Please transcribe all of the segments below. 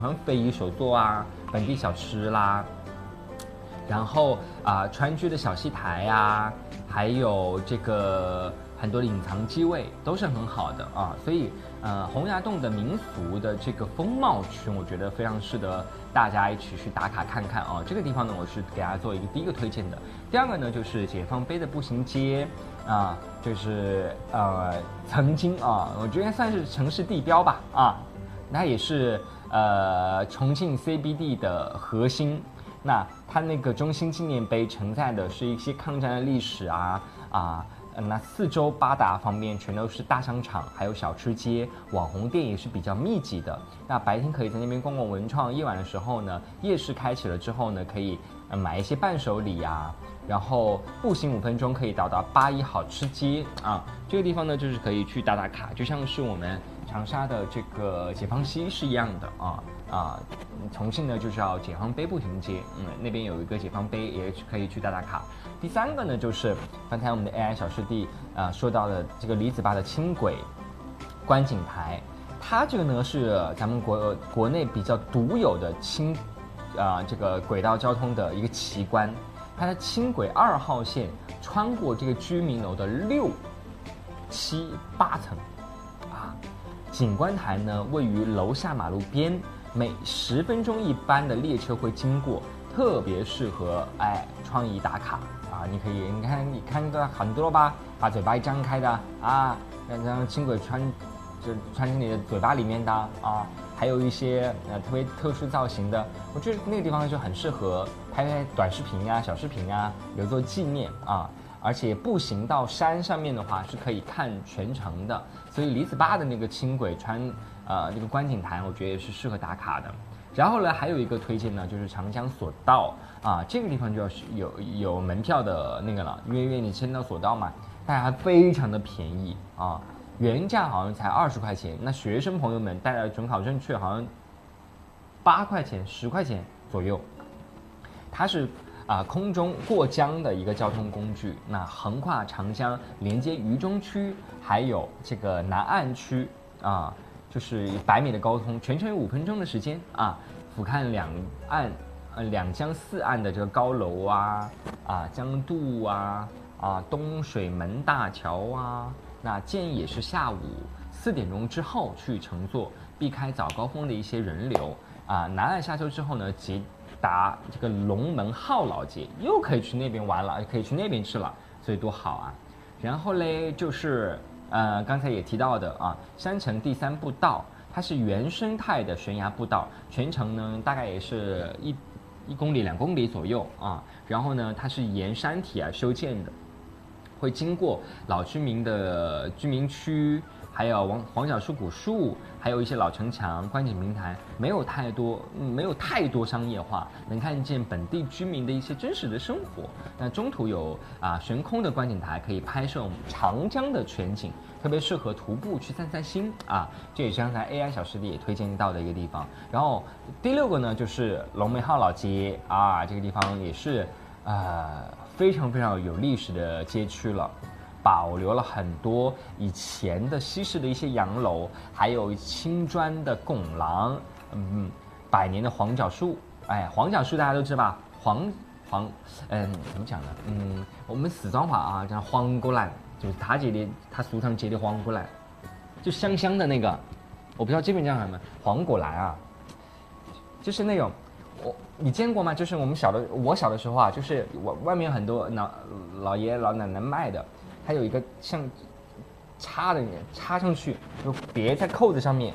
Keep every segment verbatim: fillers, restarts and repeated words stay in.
像非遗手作啊，本地小吃啦，然后啊、呃、川剧的小戏台啊，还有这个很多的隐藏机位都是很好的啊，所以呃洪崖洞的民俗的这个风貌区，我觉得非常适合大家一起去打卡看看啊。这个地方呢，我是给大家做一个第一个推荐的。第二个呢，就是解放碑的步行街啊，就是呃曾经啊，我觉得算是城市地标吧啊，它也是呃重庆 C B D 的核心。那它那个中心纪念碑承载的是一些抗战的历史啊啊。那四周八达方面全都是大商场，还有小吃街，网红店也是比较密集的。那白天可以在那边逛逛文创，夜晚的时候呢，夜市开启了之后呢，可以呃买一些伴手礼啊，然后步行五分钟可以到达八一好吃街啊。这个地方呢，就是可以去打打卡，就像是我们长沙的这个解放西是一样的啊啊。重庆呢就叫解放碑步行街，嗯，那边有一个解放碑，也可以去打打卡。第三个呢，就是刚才我们的 A I 小师弟啊、呃、说到的这个李子坝的轻轨观景台，它这个呢是咱们国国内比较独有的轻啊、呃、这个轨道交通的一个奇观。它的轻轨二号线穿过这个居民楼的六、七、八层啊，景观台呢位于楼下马路边，每十分钟一班的列车会经过，特别适合哎创意打卡啊！你可以，你看，你看到很多吧，把嘴巴一张开的啊，让让轻轨穿就穿进你的嘴巴里面的啊，还有一些呃特别特殊造型的，我觉得那个地方就很适合拍拍短视频啊、小视频啊，留作纪念啊。而且步行到山上面的话是可以看全程的，所以李子坝的那个轻轨穿呃这个观景台，我觉得也是适合打卡的。然后呢，还有一个推荐呢，就是长江索道啊，这个地方就要有有门票的那个了，因为因为你签到索道嘛，但还非常的便宜啊，原价好像才二十块钱，那学生朋友们带了准考证去，好像八块钱、十块钱左右，它是。啊，空中过江的一个交通工具，那横跨长江，连接渝中区，还有这个南岸区啊，就是百米的高通，全程有五分钟的时间啊，俯瞰两岸，呃两江四岸的这个高楼啊，啊江渡啊，啊东水门大桥啊，那建议也是下午四点钟之后去乘坐，避开早高峰的一些人流啊。南岸下车之后呢，即达这个龙门号老街，又可以去那边玩了，可以去那边吃了，所以多好啊！然后嘞，就是呃刚才也提到的啊，山城第三步道，它是原生态的悬崖步道，全程呢大概也是一一公里、两公里左右啊。然后呢，它是沿山体啊修建的，会经过老居民的居民区。还有黄黄角树古树，还有一些老城墙、观景平台，没有太多，嗯、没有太多商业化，能看见本地居民的一些真实的生活。那中途有啊悬空的观景台，可以拍摄我们长江的全景，特别适合徒步去散散心啊。这也是刚才 A I 小师弟也推荐到的一个地方。然后第六个呢，就是龙门号老街啊，这个地方也是呃非常非常有历史的街区了。保留了很多以前的西式的一些洋楼，还有青砖的拱廊，嗯，百年的黄角树，哎，黄角树大家都知道吧？黄黄，嗯，怎么讲呢？嗯，我们四川话啊叫黄果兰，就是他接的，他俗称接的黄果兰，就香香的那个，我不知道这边叫什么，黄果兰啊，就是那种。我你见过吗？就是我们小的，我小的时候啊，就是我外面很多老老爷老奶奶卖的。它有一个像插的，插上去就别在扣子上面。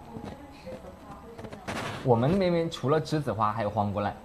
我们那边除了栀子花，还有黄果兰，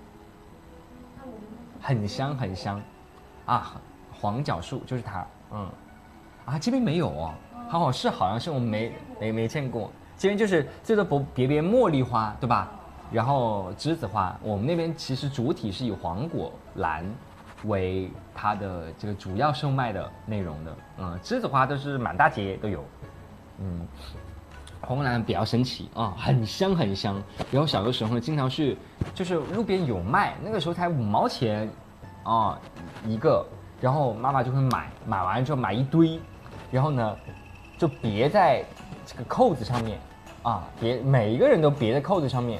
很香很香，啊，黄角树就是它，嗯，啊这边没有哦，好好是好像是我们没没没见过，这边就是最多别别茉莉花对吧？然后栀子花，我们那边其实主体是以黄果兰为它的这个主要售卖的内容的，嗯，栀子花都是满大街都有，嗯，黄果兰比较神奇啊，很香很香。然后小的时候呢，经常去，就是路边有卖，那个时候才五毛钱，啊一个，然后妈妈就会买，买完之后买一堆，然后呢，就别在这个扣子上面， 啊，别每一个人都别在扣子上面，